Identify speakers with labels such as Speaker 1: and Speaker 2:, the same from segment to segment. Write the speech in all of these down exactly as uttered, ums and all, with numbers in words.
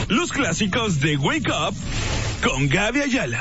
Speaker 1: los clásicos de Wake Up con Gaby Ayala.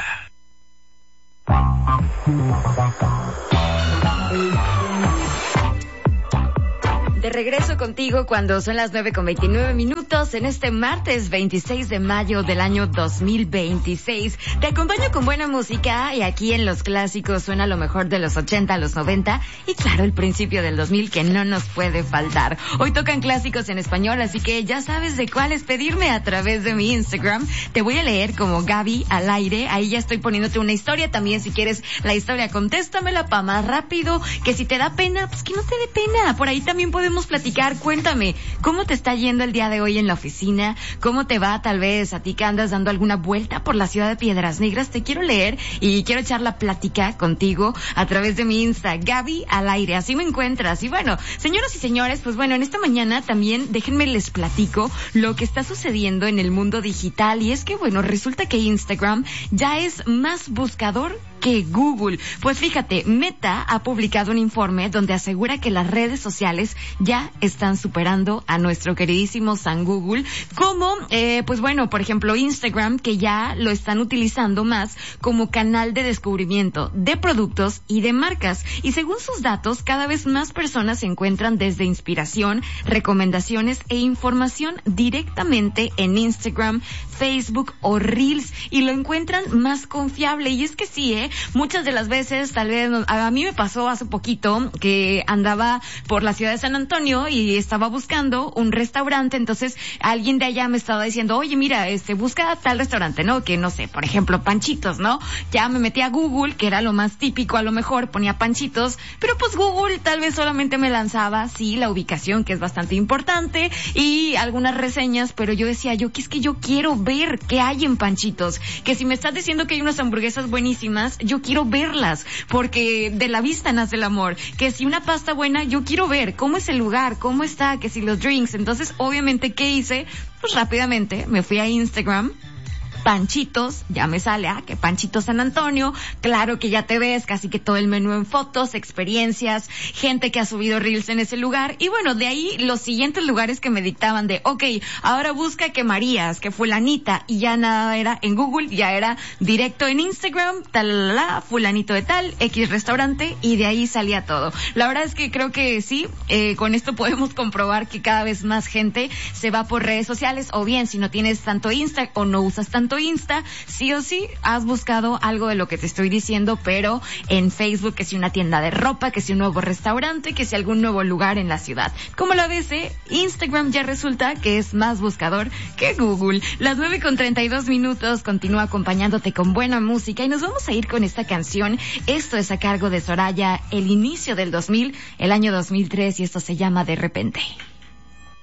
Speaker 2: De regreso contigo cuando son las nueve con veintinueve minutos en este martes veintiséis de mayo del año dos mil veintiséis. Te acompaño con buena música y aquí en Los Clásicos suena lo mejor de los ochenta a los noventa y claro, el principio del dos mil que no nos puede faltar. Hoy tocan clásicos en español, así que ya sabes de cuáles pedirme a través de mi Instagram. Te voy a leer como Gaby al aire. Ahí ya estoy poniéndote una historia. También si quieres la historia, contéstamela pa' más rápido. Que si te da pena, pues que no te dé pena. Por ahí también podemos platicar. Cuéntame, ¿cómo te está yendo el día de hoy en la oficina? ¿Cómo te va tal vez a ti que andas dando alguna vuelta por la ciudad de Piedras Negras? Te quiero leer y quiero echar la plática contigo a través de mi Insta, Gaby al aire. Así me encuentras. Y bueno, señoras y señores, pues bueno, en esta mañana también déjenme les platico lo que está sucediendo en el mundo digital. Y es que bueno, resulta que Instagram ya es más buscador que Google. Pues fíjate, Meta ha publicado un informe donde asegura que las redes sociales ya están superando a nuestro queridísimo San Google, como, eh, pues bueno, por ejemplo, Instagram, que ya lo están utilizando más como canal de descubrimiento de productos y de marcas. Y según sus datos, cada vez más personas se encuentran desde inspiración, recomendaciones e información directamente en Instagram, Facebook o Reels, y lo encuentran más confiable. Y es que sí, eh, muchas de las veces, tal vez, a mí me pasó hace poquito que andaba por la ciudad de San Antonio y estaba buscando un restaurante, entonces alguien de allá me estaba diciendo, oye, mira, este, busca tal restaurante, ¿no? Que no sé, por ejemplo, Panchitos, ¿no? Ya me metí a Google, que era lo más típico, a lo mejor ponía Panchitos, pero pues Google tal vez solamente me lanzaba, sí, la ubicación, que es bastante importante, y algunas reseñas, pero yo decía yo, que es que yo quiero ver qué hay en Panchitos, que si me estás diciendo que hay unas hamburguesas buenísimas, yo quiero verlas, porque de la vista nace el amor, que si una pasta buena, yo quiero ver cómo es el lugar, cómo está, que si los drinks. Entonces, obviamente, ¿qué hice? Pues rápidamente me fui a Instagram, Panchitos, ya me sale, ah, que Panchitos San Antonio, claro que ya te ves casi que todo el menú en fotos, experiencias, gente que ha subido reels en ese lugar, y bueno, de ahí los siguientes lugares que me dictaban de, ok, ahora busca que Marías, que fulanita, y ya nada era en Google, ya era directo en Instagram, tal, la, fulanito de tal, X restaurante, y de ahí salía todo. La verdad es que creo que sí, eh, con esto podemos comprobar que cada vez más gente se va por redes sociales, o bien si no tienes tanto Insta, o no usas tanto Insta, sí o sí has buscado algo de lo que te estoy diciendo, pero en Facebook, que si una tienda de ropa, que si un nuevo restaurante, que si algún nuevo lugar en la ciudad. ¿Cómo la ves, eh? Instagram ya resulta que es más buscador que Google. Las nueve con treinta y dos minutos, continúa acompañándote con buena música y nos vamos a ir con esta canción. Esto es a cargo de Soraya, el inicio del dos mil, el año dos mil tres, y esto se llama De Repente.